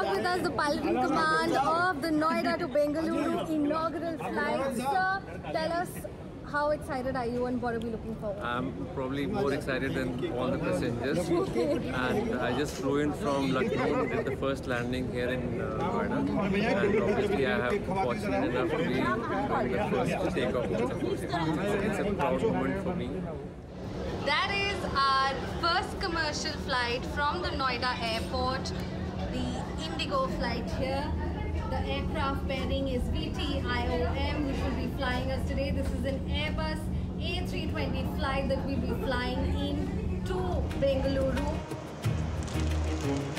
have with us the pilot in command of the Noida to Bengaluru inaugural flight. Sir, tell us, how excited are you and what are we looking forward to? I'm probably more excited than all the passengers. And I just flew in from Lucknow, did the first landing here in Noida. And obviously I have fortunate enough to be doing the first takeoff. It's a proud moment for me. That is our first commercial flight from the Noida airport, the Indigo flight here. The aircraft pairing is VT-IOM, which will be flying us today. This is an Airbus A320 flight that will be flying in to Bengaluru.